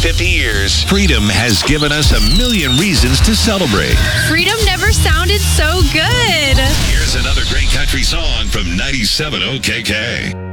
50 years, Freedom has given us a million reasons to celebrate. Freedom never sounded so good. Here's another great country song from 97 OKK.